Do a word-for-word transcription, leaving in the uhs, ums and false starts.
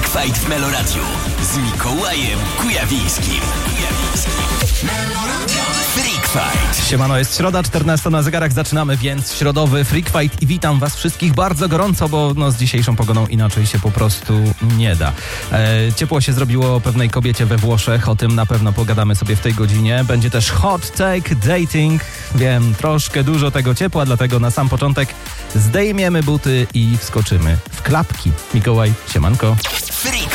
Fight w Meloradiu z Mikołajem Kujawińskim. Freak Fight. Siemano, jest środa, czternasta na zegarach, zaczynamy więc środowy Freak Fight i witam was wszystkich bardzo gorąco, bo no, z dzisiejszą pogodą inaczej się po prostu nie da. E, ciepło się zrobiło pewnej kobiecie we Włoszech, o tym na pewno pogadamy sobie w tej godzinie. Będzie też hot take dating, wiem, troszkę dużo tego ciepła, dlatego na sam początek zdejmiemy buty i wskoczymy w klapki. Mikołaj, siemanko. Freak